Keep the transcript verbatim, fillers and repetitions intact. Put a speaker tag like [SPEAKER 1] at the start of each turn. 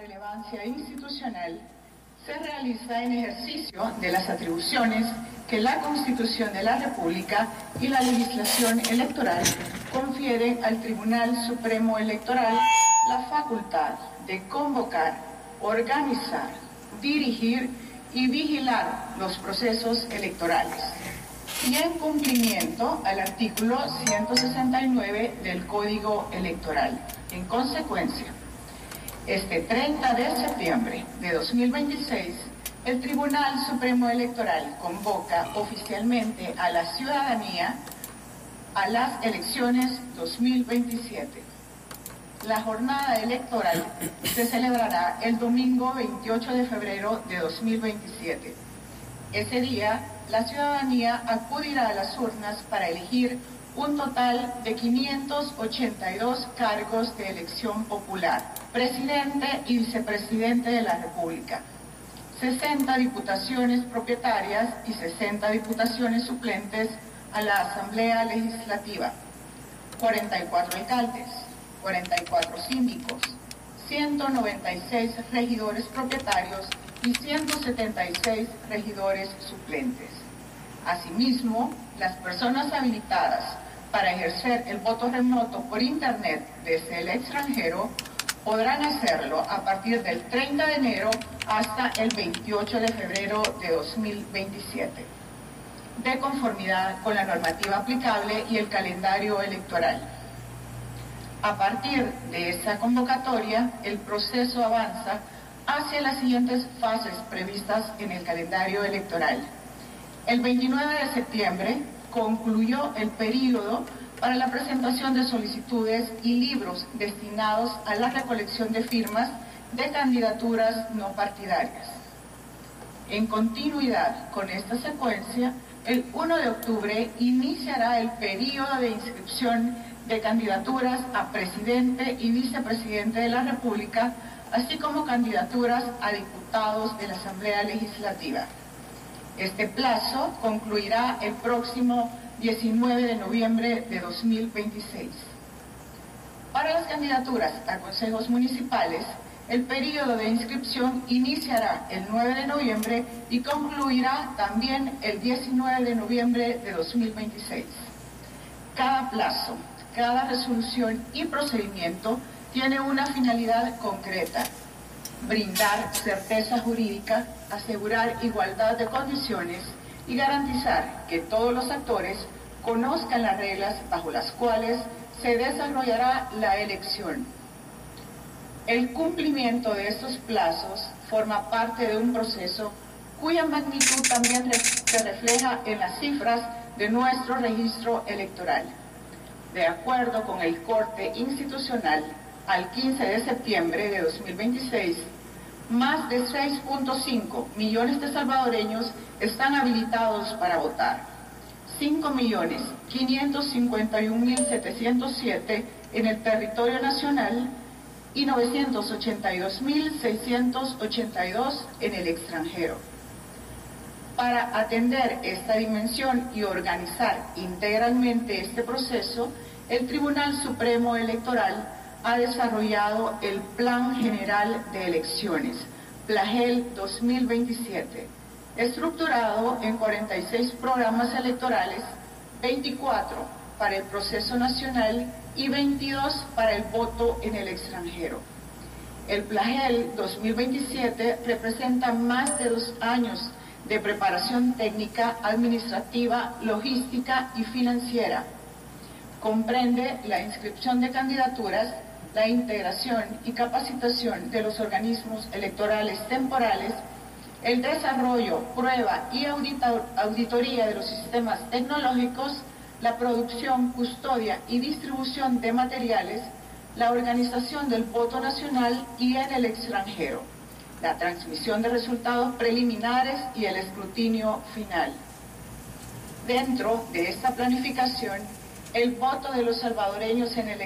[SPEAKER 1] relevancia institucional se realiza en ejercicio de las atribuciones que la Constitución de la República y la legislación electoral confieren al Tribunal Supremo Electoral la facultad de convocar, organizar, dirigir y vigilar los procesos electorales, y en cumplimiento al artículo ciento sesenta y nueve del Código Electoral. En consecuencia, este treinta de septiembre de dos mil veintiséis, el Tribunal Supremo Electoral convoca oficialmente a la ciudadanía a las elecciones dos mil veintisiete. La jornada electoral se celebrará el domingo veintiocho de febrero de dos mil veintisiete. Ese día, la ciudadanía acudirá a las urnas para elegir un total de quinientos ochenta y dos cargos de elección popular, presidente y vicepresidente de la República, sesenta diputaciones propietarias y sesenta diputaciones suplentes a la Asamblea Legislativa, cuarenta y cuatro alcaldes, cuarenta y cuatro síndicos, ciento noventa y seis regidores propietarios y ciento setenta y seis regidores suplentes. Asimismo, las personas habilitadas para ejercer el voto remoto por Internet desde el extranjero podrán hacerlo a partir del treinta de enero hasta el veintiocho de febrero de dos mil veintisiete, de conformidad con la normativa aplicable y el calendario electoral. A partir de esta convocatoria, el proceso avanza hacia las siguientes fases previstas en el calendario electoral. El veintinueve de septiembre concluyó el período para la presentación de solicitudes y libros destinados a la recolección de firmas de candidaturas no partidarias. En continuidad con esta secuencia, el primero de octubre iniciará el período de inscripción de candidaturas a presidente y vicepresidente de la República, así como candidaturas a diputados de la Asamblea Legislativa. Este plazo concluirá el próximo diecinueve de noviembre de dos mil veintiséis. Para las candidaturas a consejos municipales, el período de inscripción iniciará el nueve de noviembre y concluirá también el diecinueve de noviembre de dos mil veintiséis. Cada plazo, cada resolución y procedimiento tiene una finalidad concreta: brindar certeza jurídica, asegurar igualdad de condiciones y garantizar que todos los actores conozcan las reglas bajo las cuales se desarrollará la elección. El cumplimiento de estos plazos forma parte de un proceso cuya magnitud también se refleja en las cifras de nuestro registro electoral. De acuerdo con el Corte Institucional, al quince de septiembre de dos mil veintiséis, más de seis punto cinco millones de salvadoreños están habilitados para votar, cinco millones quinientos cincuenta y un mil setecientos siete en el territorio nacional y novecientos ochenta y dos mil seiscientos ochenta y dos en el extranjero. Para atender esta dimensión y organizar integralmente este proceso, el Tribunal Supremo Electoral ha desarrollado el Plan General de Elecciones, PLAGEL dos mil veintisiete, estructurado en cuarenta y seis programas electorales, veinticuatro para el proceso nacional y veintidós para el voto en el extranjero. El PLAGEL dos mil veintisiete representa más de dos años de preparación técnica, administrativa, logística y financiera. Comprende la inscripción de candidaturas, la integración y capacitación de los organismos electorales temporales, el desarrollo, prueba y auditor, auditoría de los sistemas tecnológicos, la producción, custodia y distribución de materiales, la organización del voto nacional y en el extranjero, la transmisión de resultados preliminares y el escrutinio final. Dentro de esta planificación, el voto de los salvadoreños en el